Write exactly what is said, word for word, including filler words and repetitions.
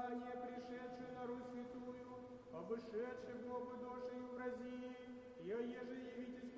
ранее пришедшую на Русь святую, обошедший Богу душею в рази, и еже явитесь